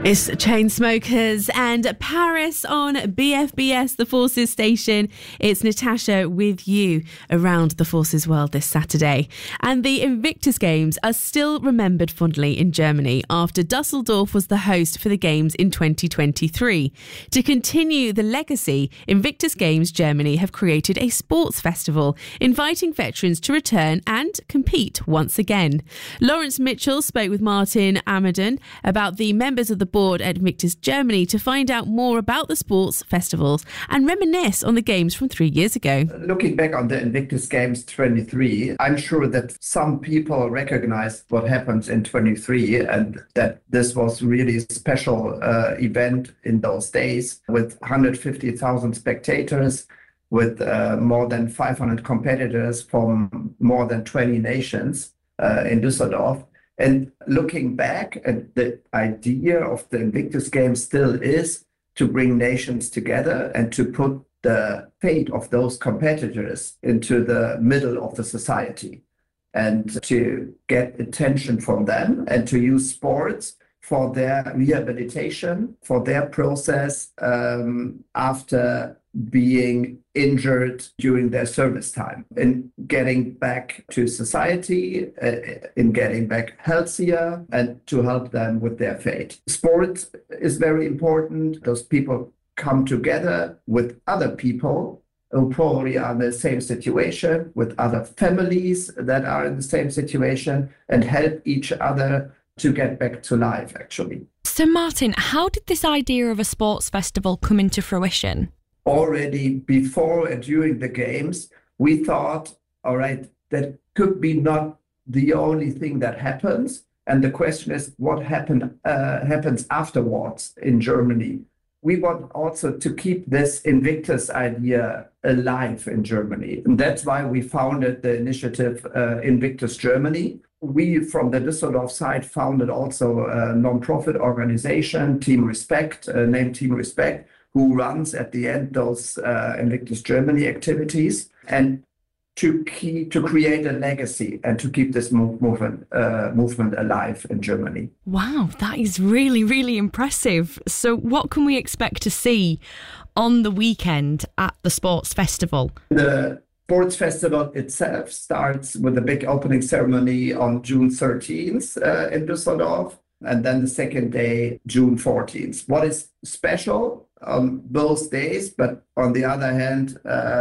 It's Chainsmokers and Paris on BFBS, the Forces station. It's Natasha with you around the Forces world this Saturday. And the Invictus Games are still remembered fondly in Germany after Dusseldorf was the host for the Games in 2023. To continue the legacy, Invictus Games Germany have created a sports festival, inviting veterans to return and compete once again. Lawrence Mitchell spoke with Martin Ammerdon about the members of the board at Invictus Germany to find out more about the sports festivals and reminisce on the games from 3 years ago. Looking back on the Invictus Games 23, I'm sure that some people recognize what happened in 23 and that this was really a special event in those days with 150,000 spectators, with more than 500 competitors from more than 20 nations in Düsseldorf. And looking back, and the idea of the Invictus Games still is to bring nations together and to put the fate of those competitors into the middle of the society and to get attention from them and to use sports for their rehabilitation, for their process after being injured during their service time, in getting back to society, in getting back healthier, and to help them with their fate. Sports is very important. Those people come together with other people who probably are in the same situation, with other families that are in the same situation, and help each other to get back to life, actually. So, Martin, how did this idea of a sports festival come into fruition? Already before and during the games, we thought, all right, that could be not the only thing that happens. And the question is, what happens afterwards in Germany? We want also to keep this Invictus idea alive in Germany. And that's why we founded the initiative Invictus Germany. We, from the Düsseldorf side, founded also a non-profit organization, Team Respect, named Team Respect, who runs at the end those Invictus Germany activities, and to create a legacy and to keep this movement alive in Germany. Wow, that is really, really impressive. So what can we expect to see on the weekend at the sports festival? The sports festival itself starts with a big opening ceremony on June 13th in Düsseldorf, and then the second day, June 14th. What is special on both days, but on the other hand,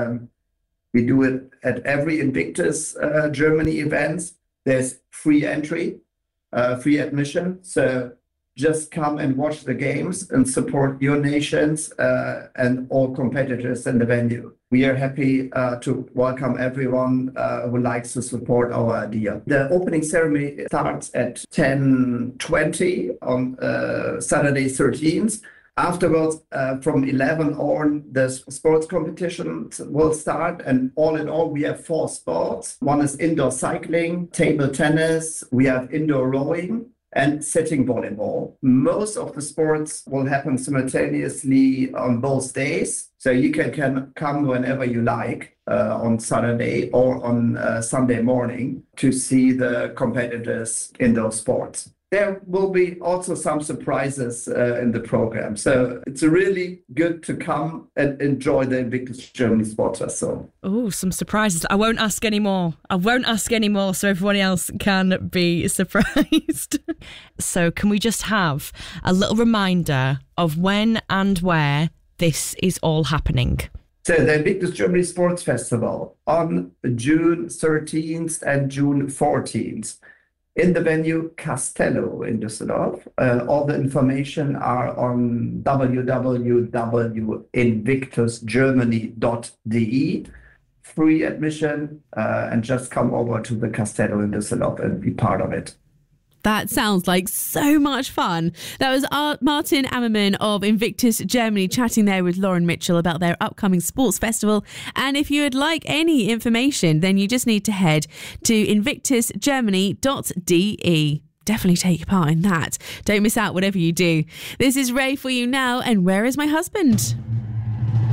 we do it at every Invictus Germany event. There's free entry, free admission. So just come and watch the games and support your nations and all competitors in the venue. We are happy to welcome everyone who likes to support our idea. The opening ceremony starts at 10:20 on Saturday 13th. Afterwards, from 11 on, the sports competitions will start. And all in all, we have 4 sports. One is indoor cycling, table tennis, we have indoor rowing, and sitting volleyball. Most of the sports will happen simultaneously on both days. So you can come whenever you like on Saturday or on Sunday morning to see the competitors in those sports. There will be also some surprises in the program. So it's really good to come and enjoy the Invictus Germany Sports Festival. Oh, some surprises. I won't ask any more so everyone else can be surprised. So can we just have a little reminder of when and where this is all happening? So the Invictus Germany Sports Festival on June 13th and June 14th. In the venue Castello in Düsseldorf. All the information are on www.invictusgermany.de. Free admission, and just come over to the Castello in Düsseldorf and be part of it. That sounds like so much fun. That was Martin Ammerdon of Invictus Germany chatting there with Lauren Mitchell about their upcoming sports festival. And if you would like any information, then you just need to head to invictusgermany.de. Definitely take part in that. Don't miss out whatever you do. This is Ray for you now, and Where Is My Husband?